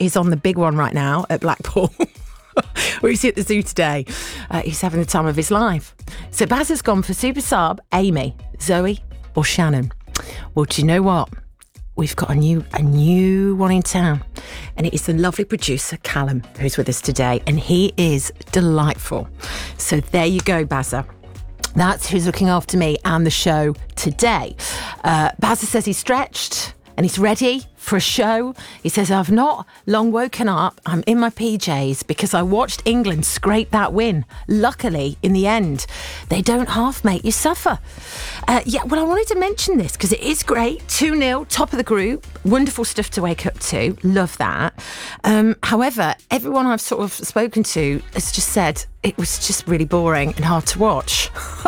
is on the big one right now at Blackpool. Where he's at the zoo today. He's having the time of his life. So Baz has gone for super sub, Amy, Zoe or Shannon. Well, do you know what? We've got a new one in town. And it is the lovely producer, Callum, who's with us today. And he is delightful. So there you go, Bazza. That's who's looking after me and the show today. Bazza says he's stretched and he's ready for a show. He says, I've not long woken up. I'm in my PJs because I watched England scrape that win. Luckily, in the end, they don't half make you suffer. I wanted to mention this because it is great. 2-0, top of the group. Wonderful stuff to wake up to. Love that. However, everyone I've sort of spoken to has just said it was just really boring and hard to watch.